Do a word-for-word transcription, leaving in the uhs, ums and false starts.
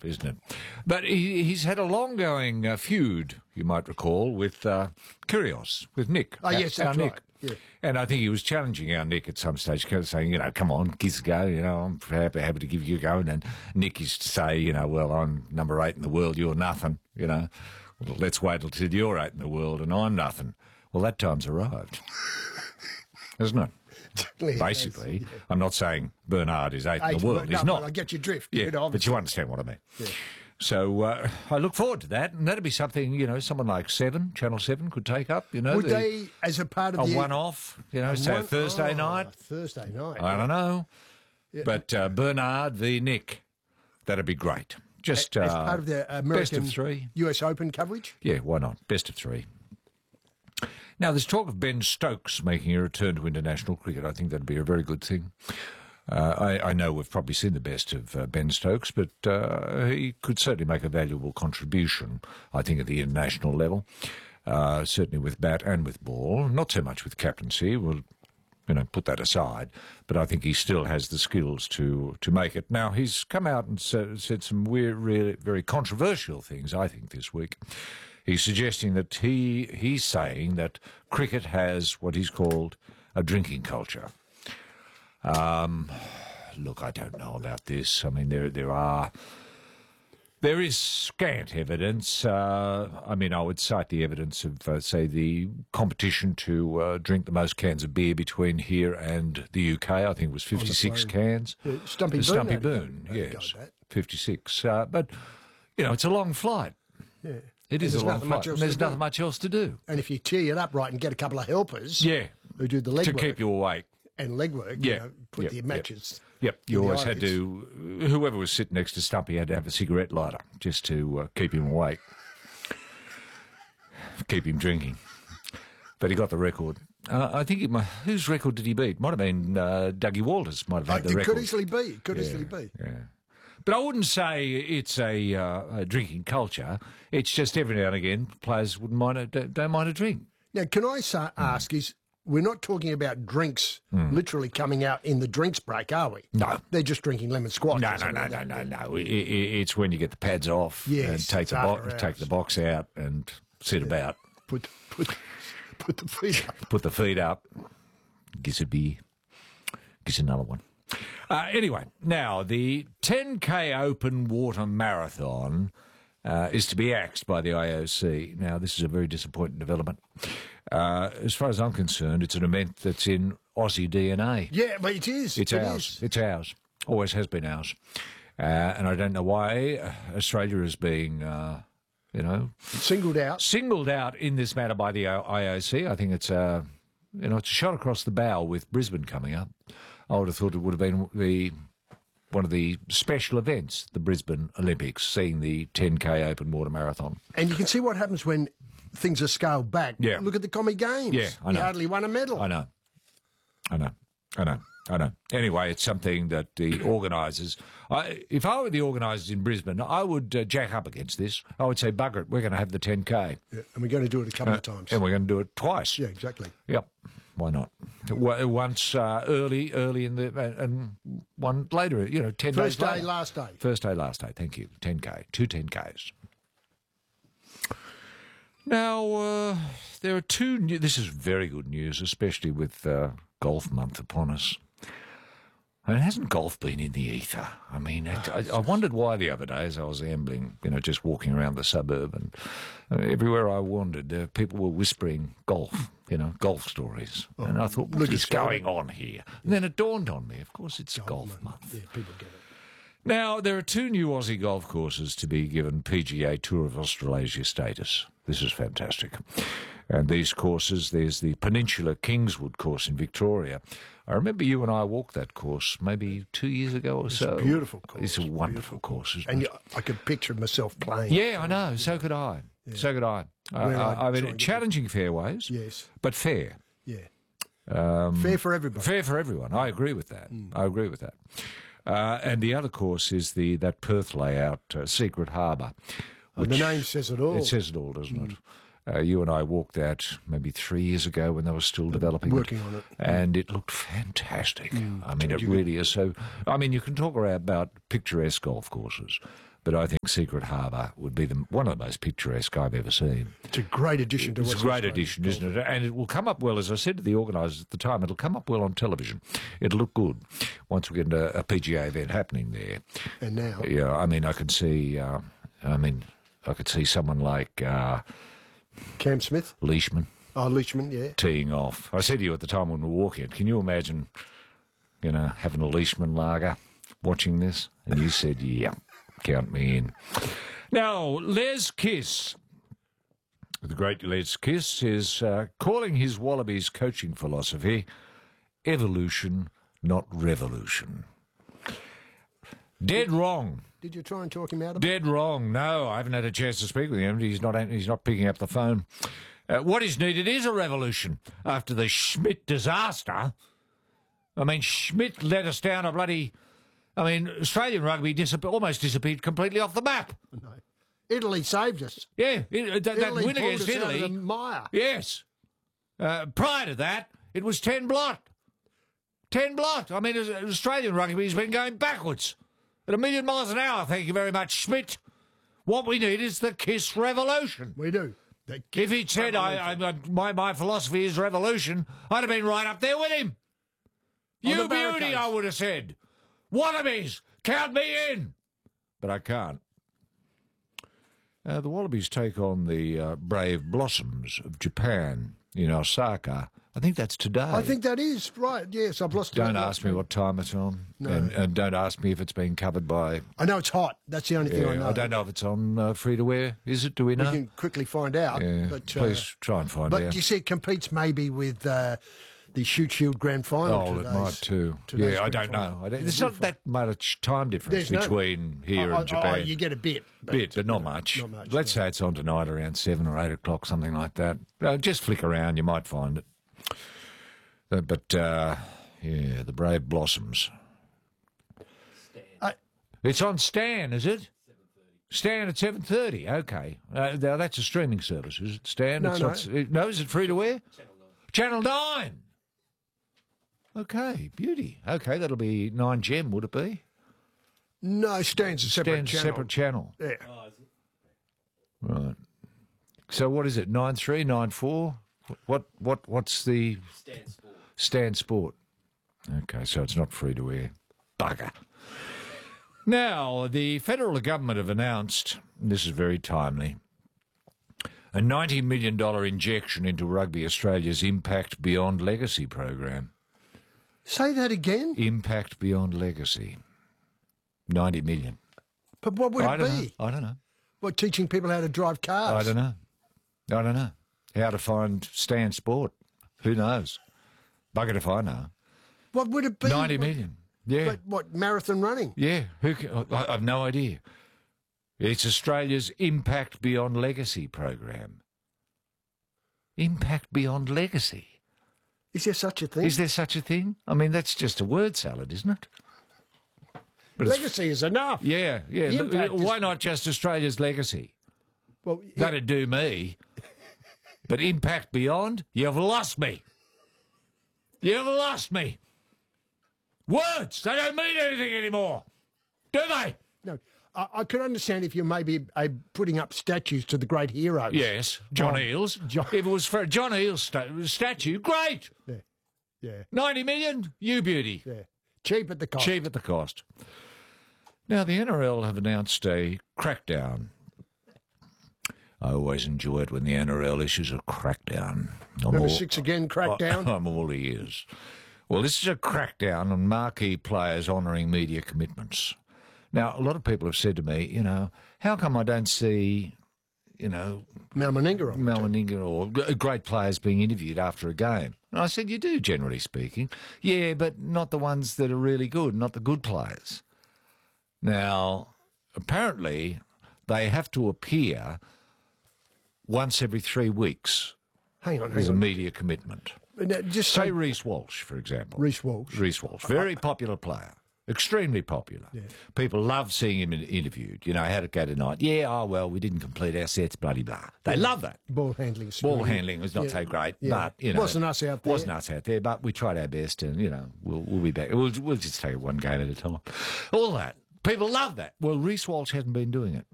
isn't it? But he, he's had a long-going uh, feud, you might recall, with uh, Kyrgios, with Nick. Oh, yes, our that's Nick. right. Yeah. And I think he was challenging our Nick at some stage, kind of saying, you know, come on, give us a go, you know, I'm happy, happy to give you a go. And then Nick used to say, you know, well, I'm number eight in the world, you're nothing, you know. Well, let's wait until you're eight in the world and I'm nothing. Well, that time's arrived, isn't it? Basically, yeah. I'm not saying Bernard is eight, eight in the world. No, He's not. I get your drift. Yeah, you know, but you understand what I mean. Yeah. So uh, I look forward to that, and that'd be something, you know, someone like Seven, Channel Seven could take up. You know, would the, they, as a part of a the one-off, you know, say one, Thursday oh, night. Thursday night. I don't know, yeah. but uh, Bernard v Nick, that'd be great. Just as uh, part of the American best of three, U S Open coverage. Yeah, why not? Best of three. Now, there's talk of Ben Stokes making a return to international cricket. I think that'd be a very good thing. Uh, I, I know we've probably seen the best of uh, Ben Stokes, but uh, he could certainly make a valuable contribution, I think, at the international level, uh, certainly with bat and with ball. Not so much with captaincy. We'll, you know, put that aside. But I think he still has the skills to, to make it. Now, he's come out and said, said some weird, really, very controversial things, I think, this week. He's suggesting that he he's saying that cricket has what he's called a drinking culture. Um, look, I don't know about this. I mean, there there are there is scant evidence. Uh, I mean, I would cite the evidence of, uh, say, the competition to uh, drink the most cans of beer between here and the U K. I think it was fifty-six cans. Uh, Stumpy Boone. Stumpy Boone, yes, fifty-six. Uh, but you know, it's a long flight. Yeah. It is a long flight, and there's nothing much else to do. And if you tee it up right and get a couple of helpers, yeah, who do the leg to work keep you awake and leg-work, yeah, you know, put yep, the matches. Yep, yep. You always eyelids. had to. Whoever was sitting next to Stumpy had to have a cigarette lighter just to uh, keep him awake, keep him drinking. But he got the record. Uh, I think it might, whose record did he beat? Might have been uh, Dougie Walters. Might have had Uh, the it record. could easily be. Could yeah, easily be. Yeah. But I wouldn't say it's a, uh, a drinking culture. It's just every now and again players wouldn't mind a, don't, don't mind a drink. Now, can I sa- ask, is we're not talking about drinks Mm. literally coming out in the drinks break, are we? No. They're just drinking lemon squash. No, or no, something no, like no, that. no, no. It, it, it's when you get the pads off Yes, and take it's the, bo- after hours. take the box out and sit Yeah. about. Put, put, put the feet up. Put the feet up. Gives a beer. Gives another one. Uh, anyway, now the ten K Open Water Marathon uh, is to be axed by the I O C. Now, this is a very disappointing development. Uh, as far as I'm concerned, it's an event that's in Aussie D N A. Yeah, but it is. It's it ours. is. It's ours. Always has been ours. Uh, and I don't know why Australia is being, uh, you know, Singled out. singled out in this matter by the I O C. I think it's a, you know, it's a shot across the bow with Brisbane coming up. I would have thought it would have been the one of the special events, the Brisbane Olympics, seeing the ten K Open Water Marathon. And you can see what happens when things are scaled back. Yeah. Look at the Commie Games. Yeah, I know. He hardly won a medal. I know. I know. I know. I know. Anyway, it's something that the organisers... I, if I were the organisers in Brisbane, I would uh, jack up against this. I would say, bugger it, we're going to have the ten K. Yeah, and we're going to do it a couple Uh, of times. And we're going to do it twice. Yeah, exactly. Yep. Why not? W- Once uh, early, early in the... Uh, and one later, you know, ten First days day, later. last day. First day, last day. Thank you. ten K. Two ten Ks. Now, uh, there are two... New- this is very good news, especially with uh, golf month upon us. I mean, hasn't golf been in the ether? I mean, it, I, I wondered why the other day as I was ambling, you know, just walking around the suburb, and uh, everywhere I wandered, uh, people were whispering golf, you know, golf stories. Oh, and I thought, what look, is it's got going on here? And then it dawned on me, of course, it's golf month. Yeah, people get it. Now, there are two new Aussie golf courses to be given P G A Tour of Australasia status. This is fantastic. And these courses, there's the Peninsula Kingswood course in Victoria. I remember you and I walked that course maybe two years ago or It's so. a beautiful course. It's a wonderful course, isn't And it? you, I could picture myself playing. Yeah, I know. So could I. So could I. I, Where I, I'd I try mean, and get challenging fairways, Yes. but fair. Yeah. Um, Fair for everybody. Fair for everyone. I agree with that. I agree with that. Uh, and the other course is the that Perth layout, uh, Secret Harbour. And the name says it all. It says it all, doesn't it? Uh, you and I walked that maybe three years ago when they were still developing Working it. on it. And it looked fantastic. I mean, it really is so... I mean, you can talk about, about picturesque golf courses, But I think Secret Harbour would be the, one of the most picturesque I've ever seen. It's a great addition to It's a Western great Australia. addition, isn't it? And it will come up well, as I said to the organisers at the time, it'll come up well on television. It'll look good once we get a, a P G A event happening there. And now, Yeah, I mean, I can see, uh, I mean, I could see someone like uh, Cam Smith, Leishman oh, Leachman, yeah. teeing off. I said to you at the time when we were walking, can you imagine, you know, having a Leishman lager, watching this? And you said, yeah, count me in. Now, Les Kiss, the great Les Kiss, is uh, calling his Wallabies coaching philosophy evolution, not revolution. Dead wrong. Did you try and talk him out of it? Dead wrong. No, I haven't had a chance to speak with him. He's not. He's not picking up the phone. Uh, what is needed is a revolution after the Schmidt disaster. I mean, Schmidt let us down a bloody. I mean, Australian rugby disap- almost disappeared completely off the map. No. Italy saved us. Yeah, it, that, that Italy win pulled against us out of the Italy. mire. Yes. Uh, prior to that, it was ten blot. Ten blot. I mean, Australian rugby has been going backwards at a million miles an hour. Thank you very much, Schmidt. What we need is the Kiss revolution. We do. The If he'd said, I, I, my, my philosophy is revolution, I'd have been right up there with him. On You the beauty, barricades. I would have said. Wallabies, count me in. But I can't. Uh, the Wallabies take on the uh, Brave Blossoms of Japan in Osaka. I think that's today. I think that is right. Yes, I've lost. Don't it. ask me what time it's on. No. And, and don't ask me if it's been covered by... I know it's hot. That's the only thing I Yeah, know. I don't know if it's on uh, free-to-wear. Is it? Do we We know? can quickly find out. Yeah, but, uh, please try and find But out. you see, it competes maybe with uh, the Shoot Shield Grand Final. Oh, it today's- might too. today's Yeah, I grand don't final. know. I don't, Yeah, there's good not that much time difference There's no- between here Oh, and Japan. Oh, you get a bit. But, Bit, but not much. Not much, Let's no. say it's on tonight around seven or eight o'clock, something like that. Uh, just flick around, you might find it. Uh, but uh, yeah, the Brave Blossoms. I- It's on Stan, is it? Stan at seven thirty. Okay, uh, now that's a streaming service, is it? Stan? No, it's no. Not, it- no, is it free to wear? Channel Nine. Okay, beauty. Okay, that'll be Nine Gem, would it be? No, Stan's a separate Stan's channel. separate channel. Yeah. Right. So what is it? Nine three, nine four. What what what's the Stan Sport. Stan Sport? Okay, so it's not free to air. Bugger. Now the federal government have announced, and this is very timely, a ninety million dollar injection into Rugby Australia's Impact Beyond Legacy program. Say that again. Impact Beyond Legacy. Ninety million. But what would I it don't be? know. I don't know. What, teaching people how to drive cars? I don't know. I don't know. How to find Stan Sport? Who knows? Bugger if I know. What would it be? Ninety million. Yeah, But what, marathon running? yeah. Who? Can, I, I've no idea. It's Australia's Impact Beyond Legacy program. Impact Beyond Legacy. Is there such a thing? Is there such a thing? I mean, that's just a word salad, isn't it? But it's- Legacy is enough. yeah, yeah. The impact is- Why not just Australia's legacy? Well, That'd do me. But Impact Beyond, you've lost me. You've lost me. Words, they don't mean anything anymore. Do they? no, I, I could understand if you maybe uh, putting up statues to the great heroes. Yes, John John- Eales. John- If it was for a John Eales sta- statue, great. Yeah. Yeah. ninety million, you beauty. Yeah. Cheap at the cost. Cheap at the cost. Now, the N R L have announced a crackdown. I always enjoy it when the N R L issues a crackdown. I'm Number all- six again, crackdown. I'm all ears. Well, this is a crackdown on marquee players honouring media commitments. Now, a lot of people have said to me, you know, how come I don't see, you know, Mal Meninga on. Mal Meninga or g- great players being interviewed after a game? And I said, you do, generally speaking. Yeah, but not the ones that are really good, not the good players. Now, apparently, they have to appear once every three weeks Hang on, as a hang on. media commitment. Uh, Just Say say Reece Walsh, for example. Reece Walsh. Reece Walsh, very popular player, extremely popular. People love seeing him in- interviewed. You know, how'd it go tonight? Yeah, oh, well, we didn't complete our sets, bloody blah. They love that. Ball handling. Ball skill. handling was not Yeah, so great, yeah. but, you know. Wasn't us out there. Wasn't us out there, but we tried our best and, you know, we'll, we'll be back. We'll, we'll just take it one game at a time. All that. People love that. Well, Reece Walsh hasn't been doing it.